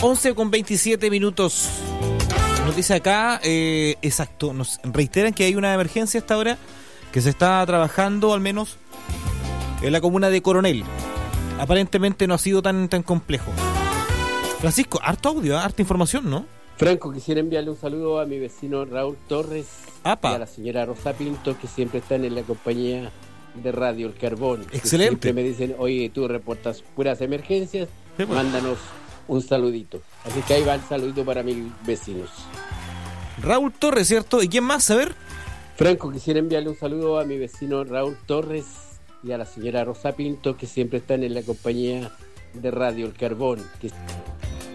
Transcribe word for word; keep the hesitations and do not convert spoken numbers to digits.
once con veintisiete minutos. Nos dice acá, eh, exacto, nos reiteran que hay una emergencia hasta ahora que se está trabajando al menos en la comuna de Coronel. Aparentemente no ha sido tan, tan complejo. Francisco, harto audio, ¿eh? Harta información, ¿no? Franco, quisiera enviarle un saludo a mi vecino Raúl Torres Apa. y a la señora Rosa Pinto, que siempre están en la compañía de Radio El Carbón. Excelente. Siempre me dicen, oye, tú reportas puras emergencias, Sí, pues. mándanos un saludito. Así que ahí va el saludito para mis vecinos. Raúl Torres, ¿cierto? ¿Y quién más? A ver. Franco, quisiera enviarle un saludo a mi vecino Raúl Torres y a la señora Rosa Pinto, que siempre están en la compañía de Radio El Carbón. Que...